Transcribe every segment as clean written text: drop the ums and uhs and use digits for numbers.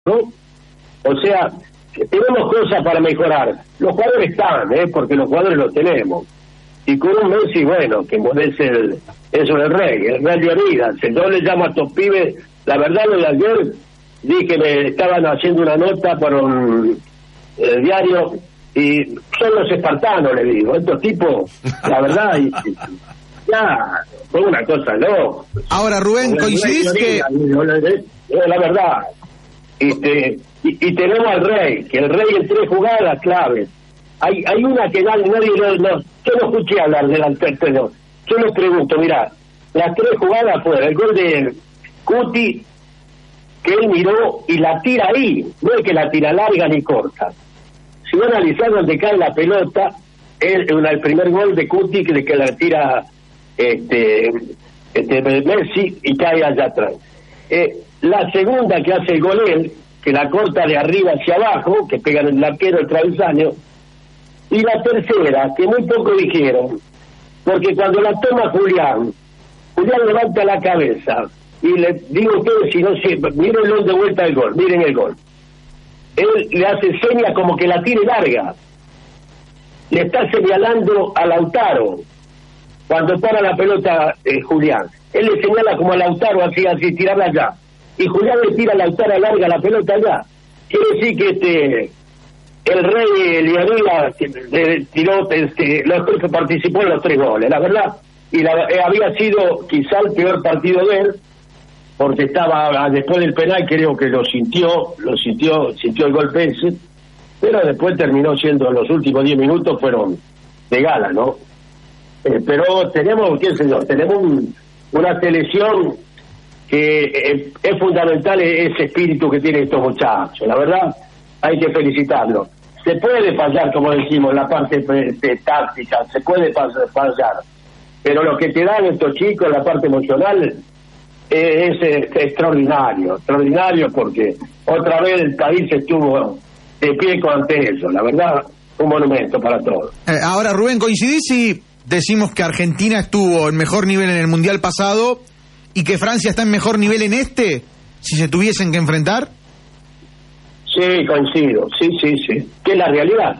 ¿no? O sea, tenemos cosas para mejorar. Los jugadores están, porque los jugadores los tenemos. Y con un Messi, bueno, que es el rey de Adidas. Yo le llamo a estos pibes, la verdad, lo de ayer, dije, me estaban haciendo una nota para un diario, y son los espartanos, le digo, estos tipos, la verdad, ya, fue una cosa, ¿no? Ahora, Rubén, ¿coincidís que...? La verdad, y tenemos al rey, que el rey en 3 jugadas claves. Hay una que nadie yo no escuché hablar del tercero. Yo les pregunto, mira, las 3 jugadas fueron el gol de Cuti, que él miró y la tira ahí, no es que la tira larga ni corta. Si voy a analizar donde cae la pelota, el primer gol de Cuti, que la tira Messi y cae allá atrás. La segunda que hace el gol él, que la corta de arriba hacia abajo, que pega en el arquero, el travesaño. Y la tercera, que muy poco dijeron, porque cuando la toma Julián levanta la cabeza, y le digo a ustedes, si no miren de vuelta el gol, miren el gol. Él le hace señas como que la tire larga. Le está señalando a Lautaro, cuando para la pelota Julián. Él le señala como a Lautaro, así, tirarla allá. Y Julián le tira a Lautaro larga la pelota allá. Quiere decir que el rey Lianila tiró, participó en los 3 goles, la verdad, y había sido quizá el peor partido de él, porque estaba después del penal, creo que sintió el golpe ese, pero después terminó siendo, los últimos 10 minutos fueron de gala, ¿no? Pero tenemos, qué sé yo, tenemos una selección que es fundamental, ese espíritu que tienen estos muchachos, la verdad, hay que felicitarlos. Se puede fallar, como decimos, la parte táctica, se puede fallar, pero lo que te dan estos chicos, la parte emocional, es extraordinario, porque otra vez el país estuvo de pie ante eso, la verdad, un monumento para todos. Ahora, Rubén, ¿coincidís si decimos que Argentina estuvo en mejor nivel en el Mundial pasado y que Francia está en mejor nivel en si se tuviesen que enfrentar? Sí, coincido, sí, que es la realidad.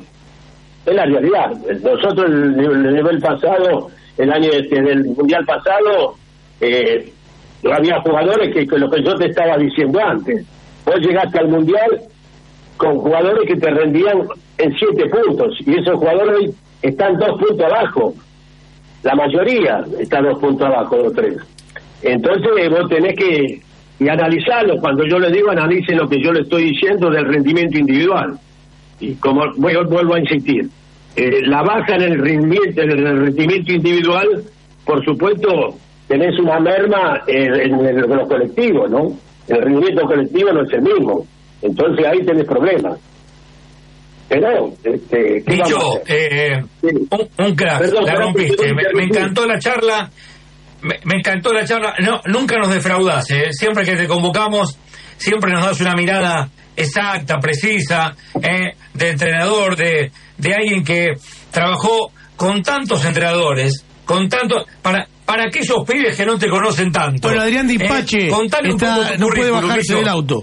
Nosotros el nivel pasado, el año del Mundial pasado, había jugadores que lo que yo te estaba diciendo antes. Vos llegaste al Mundial con jugadores que te rendían en 7 puntos, y esos jugadores están 2 puntos abajo. La mayoría está 2 puntos abajo, 2 3. Entonces vos tenés que analizarlo. Cuando yo le digo, analicen lo que yo le estoy diciendo del rendimiento individual. Y como vuelvo a insistir, la baja en el rendimiento individual, por supuesto, tenés una merma en los colectivos, ¿no? El rendimiento colectivo no es el mismo. Entonces ahí tenés problemas. Pero, Bicho, un crack, perdón, la rompiste. Me encantó la charla. Me encantó la charla. No, nunca nos defraudás, siempre que te convocamos, siempre nos das una mirada exacta, precisa, de entrenador, de alguien que trabajó con tantos entrenadores, para aquellos pibes que no te conocen tanto. Bueno, Adrián Di Pache no puede bajarse del auto.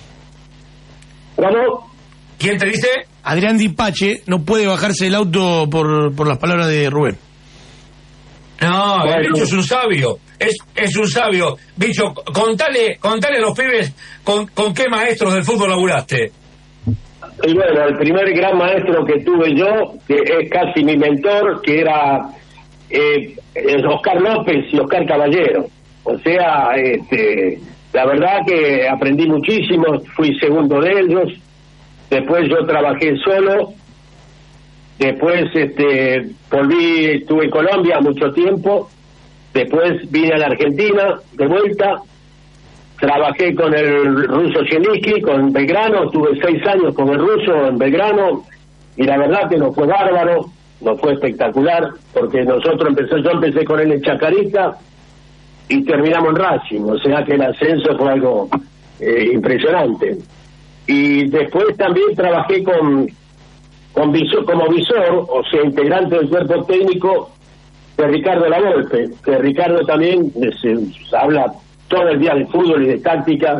¿Cómo? ¿Quién te dice? Adrián Di Pache no puede bajarse del auto por las palabras de Rubén. No, bueno, el bicho es un sabio, es un sabio. Bicho, contale a los pibes con qué maestros del fútbol laburaste. Y bueno, el primer gran maestro que tuve yo, que es casi mi mentor, que era Oscar López y Oscar Caballero. O sea, la verdad que aprendí muchísimo, fui segundo de ellos, después yo trabajé solo. Después volví, estuve en Colombia mucho tiempo, después vine a la Argentina de vuelta, trabajé con el ruso Zielinski, con Belgrano, estuve 6 años con el ruso en Belgrano, y la verdad que nos fue bárbaro, nos fue espectacular, porque yo empecé con él en Chacarita y terminamos en Racing, o sea que el ascenso fue algo impresionante. Y después también trabajé como visor, o sea, integrante del cuerpo técnico de Ricardo Lavolpe, que Ricardo también habla todo el día de fútbol y de táctica,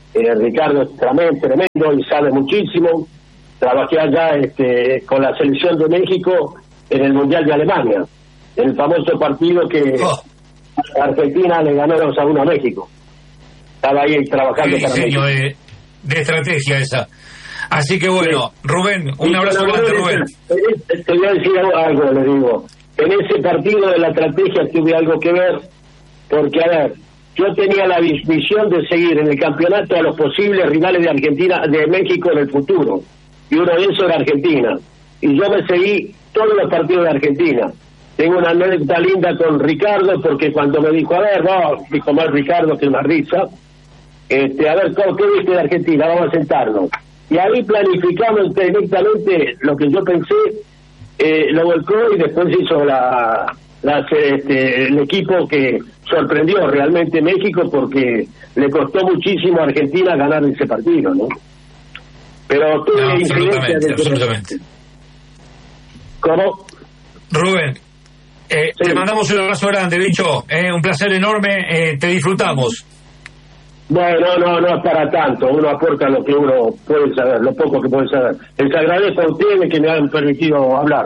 Ricardo es tremendo y sabe muchísimo. Trabajé allá con la selección de México en el Mundial de Alemania, en el famoso partido que Argentina le ganó 2-1 a México. Estaba ahí trabajando para México. De estrategia esa. Así que bueno, sí. Rubén, un abrazo grande, Rubén. Te voy a decir algo, le digo. En ese partido de la estrategia tuve algo que ver, porque, a ver, yo tenía la visión de seguir en el campeonato a los posibles rivales de Argentina, de México en el futuro, y uno de esos era Argentina, y yo me seguí todos los partidos de Argentina. Tengo una anécdota linda con Ricardo, porque cuando me dijo, a ver, no, dijo más Ricardo que una risa, a ver, ¿qué viste de Argentina? Vamos a sentarnos. Y ahí planificamos directamente lo que yo pensé, lo volcó y después hizo el equipo que sorprendió realmente México, porque le costó muchísimo a Argentina ganar ese partido, ¿no? Pero absolutamente. ¿Cómo? Rubén, sí. Te mandamos un abrazo grande, bicho, un placer enorme, te disfrutamos. Bueno, no es para tanto, uno aporta lo que uno puede saber, lo poco que puede saber. Les agradezco a ustedes que me han permitido hablar.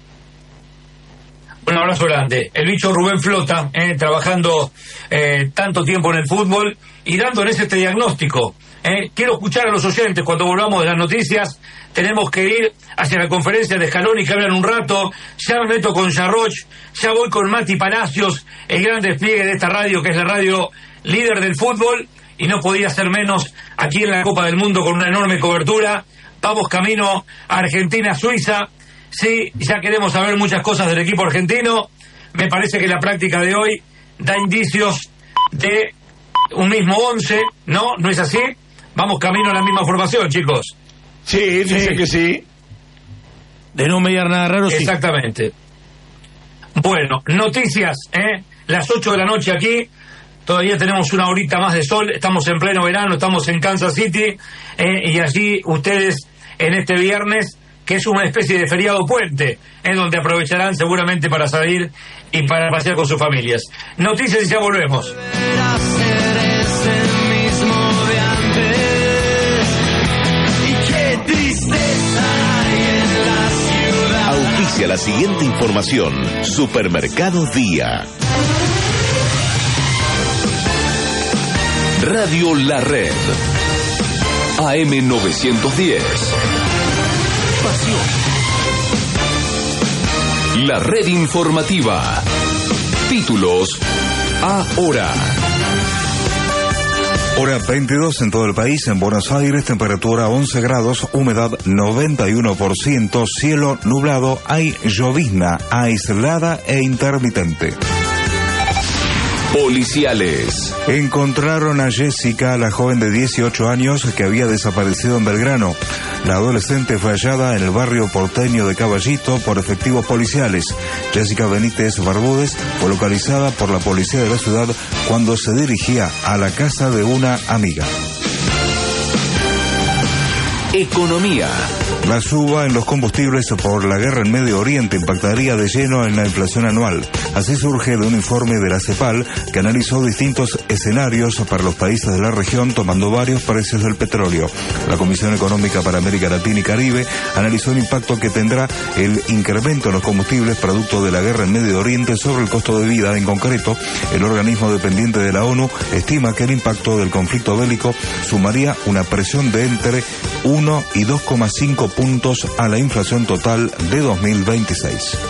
Un abrazo grande. El bicho Rubén Flota, trabajando tanto tiempo en el fútbol y dándoles este diagnóstico. Quiero escuchar a los oyentes cuando volvamos de las noticias. Tenemos que ir hacia la conferencia de Scaloni, que hablan un rato. Ya me meto con Yarroch, ya voy con Mati Palacios, el gran despliegue de esta radio, que es la radio líder del fútbol, y no podía ser menos aquí en la Copa del Mundo con una enorme cobertura. Vamos camino a Argentina-Suiza. Sí, ya queremos saber muchas cosas del equipo argentino. Me parece que la práctica de hoy da indicios de un mismo 11, ¿no? ¿No es así? Vamos camino a la misma formación, chicos. Sí, dice que sí. De no mediar nada raro, sí. Exactamente. Bueno, noticias, las 8 de la noche aquí. Todavía tenemos una horita más de sol. Estamos en pleno verano, estamos en Kansas City. Y allí ustedes, en este viernes, que es una especie de feriado puente, en donde aprovecharán seguramente para salir y para pasear con sus familias. Noticias y ya volvemos. Auspicia la siguiente información. Supermercado Día. Radio La Red. AM 910. Pasión. La Red Informativa. Títulos ahora. Hora 22 en todo el país. En Buenos Aires, temperatura 11 grados, humedad 91%, cielo nublado, hay llovizna aislada e intermitente. Policiales. Encontraron a Jessica, la joven de 18 años que había desaparecido en Belgrano. La adolescente fue hallada en el barrio porteño de Caballito por efectivos policiales. Jessica Benítez Barbúdez fue localizada por la policía de la ciudad cuando se dirigía a la casa de una amiga. Economía. La suba en los combustibles por la guerra en Medio Oriente impactaría de lleno en la inflación anual. Así surge de un informe de la CEPAL que analizó distintos escenarios para los países de la región, tomando varios precios del petróleo. La Comisión Económica para América Latina y Caribe analizó el impacto que tendrá el incremento en los combustibles producto de la guerra en Medio Oriente sobre el costo de vida. En concreto, el organismo dependiente de la ONU estima que el impacto del conflicto bélico sumaría una presión de entre 1 y 2,5 puntos a la inflación total de 2026.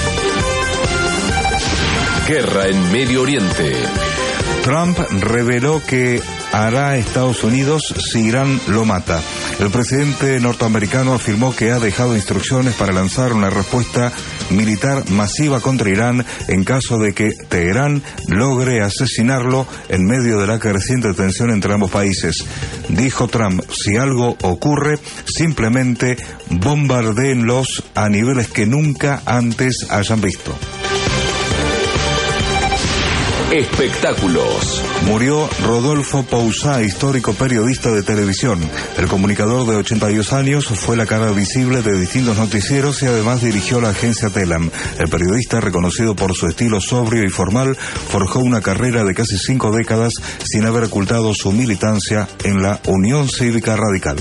Guerra en Medio Oriente. Trump reveló que hará Estados Unidos si Irán lo mata. El presidente norteamericano afirmó que ha dejado instrucciones para lanzar una respuesta militar masiva contra Irán en caso de que Teherán logre asesinarlo en medio de la creciente tensión entre ambos países. Dijo Trump, si algo ocurre, simplemente bombardéenlos a niveles que nunca antes hayan visto. Espectáculos. Murió Rodolfo Pousá, histórico periodista de televisión. El comunicador de 82 años fue la cara visible de distintos noticieros y además dirigió la agencia Telam. El periodista, reconocido por su estilo sobrio y formal, forjó una carrera de casi 5 décadas sin haber ocultado su militancia en la Unión Cívica Radical.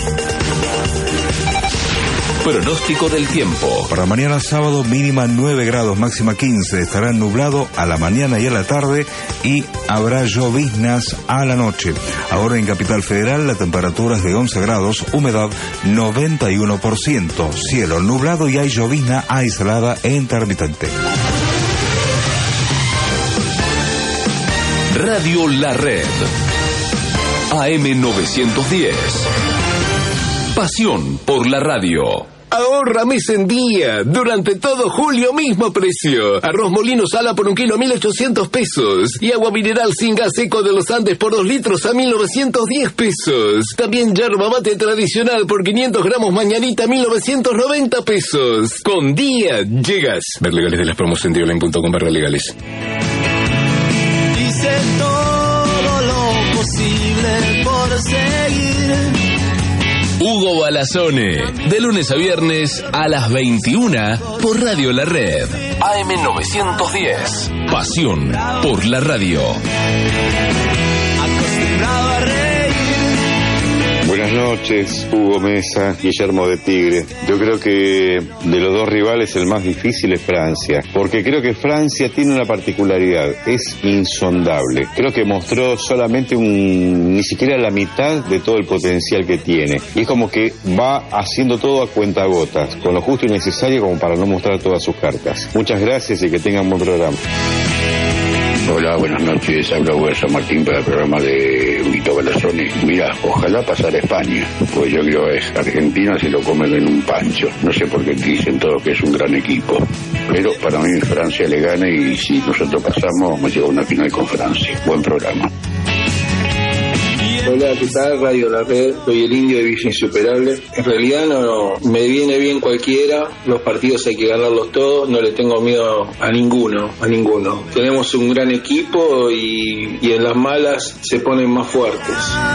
Pronóstico del tiempo. Para mañana sábado, mínima 9 grados, máxima 15. Estará nublado a la mañana y a la tarde y habrá lloviznas a la noche. Ahora en Capital Federal la temperatura es de 11 grados, humedad 91%. Cielo nublado y hay llovizna aislada e intermitente. Radio La Red. AM 910. Pasión por la radio. Ahorra mes en día. Durante todo julio, mismo precio. Arroz molino sala por 1 kilo, 1.800 pesos. Y agua mineral sin gas seco de los Andes por 2 litros a 1.910 pesos. También yerba mate tradicional por 500 gramos mañanita, 1.990 pesos. Con día llegas. Ver legales de las promos en dioline.com/legales. Hice todo lo posible por seguir. Hugo Balazone, de lunes a viernes a las 21 por Radio La Red. AM 910. Pasión por la radio. Acostumbrado a reír. Buenas noches, Hugo Mesa, Guillermo de Tigre. Yo creo que de los dos rivales el más difícil es Francia, porque creo que Francia tiene una particularidad, es insondable. Creo que mostró solamente ni siquiera la mitad de todo el potencial que tiene. Y es como que va haciendo todo a cuentagotas, con lo justo y necesario como para no mostrar todas sus cartas. Muchas gracias y que tengan buen programa. Hola, buenas noches. Habla San Martín para el programa de Huguito Balazone. Mira, ojalá pasara a España, pues yo creo que Argentina se lo comen en un pancho. No sé por qué dicen todo que es un gran equipo, pero para mí Francia le gana y si nosotros pasamos vamos a llegar a una final con Francia. Buen programa. Hola, ¿qué tal? Radio La Red, soy el Indio de Villa Insuperable. En realidad no, me viene bien cualquiera, los partidos hay que ganarlos todos, no le tengo miedo a ninguno. Tenemos un gran equipo y en las malas se ponen más fuertes.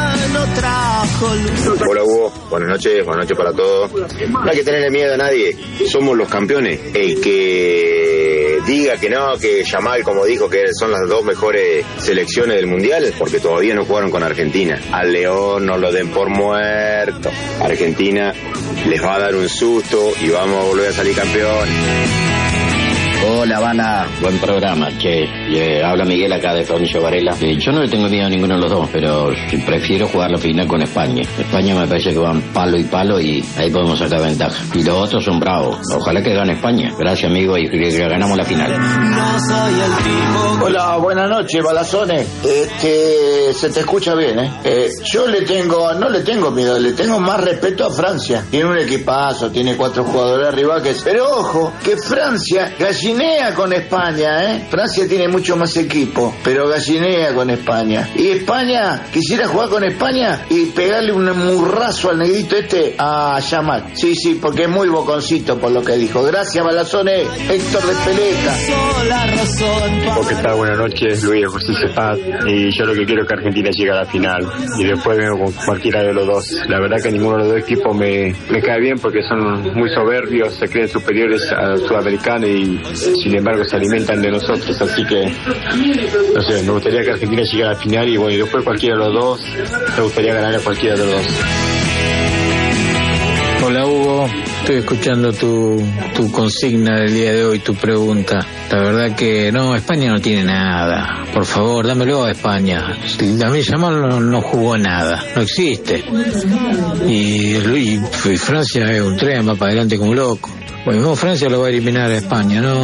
Hola Hugo, buenas noches para todos. No hay que tenerle miedo a nadie, somos los campeones. El que diga que no, que Yamal, como dijo, que son las 2 mejores selecciones del Mundial, porque todavía no jugaron con Argentina. Al León no lo den por muerto. Argentina les va a dar un susto y vamos a volver a salir campeón. Hola, Habana, buen programa, che. Habla Miguel acá de Faunillo Varela. Yo no le tengo miedo a ninguno de los dos, pero prefiero jugar la final con España. España me parece que van palo y palo y ahí podemos sacar ventaja. Y los otros son bravos. Ojalá que gane España. Gracias, amigo, y que ganamos la final. Hola, buenas noches, Balazone. Se te escucha bien, yo no le tengo miedo, le tengo más respeto a Francia. Tiene un equipazo, tiene 4 jugadores arriba pero ojo, que Francia gallinea con España, Francia tiene mucho más equipo, pero gallinea con España. Y España, quisiera jugar con España y pegarle un murrazo al negrito a Yamal. Sí, porque es muy boconcito por lo que dijo. Gracias, Balazone. Héctor de Peleta. ¿Qué tal? Buenas noches, Luis José Cepaz. Y yo lo que quiero es que Argentina llegue a la final. Y después vengo con cualquiera de los dos. La verdad que ninguno de los dos equipos me cae bien porque son muy soberbios, se creen superiores al sudamericano y sin embargo se alimentan de nosotros. Así que, no sé, me gustaría que Argentina llegue a la final y bueno, y después cualquiera de los dos, me gustaría ganar a cualquiera de los dos. Hola Hugo, estoy escuchando tu consigna del día de hoy, tu pregunta. La verdad que no, España no tiene nada. Por favor, dámelo a España. También Yamal no jugó nada, no existe. Y Francia es un tren, va para adelante como loco. Bueno, Francia lo va a eliminar a España, ¿no?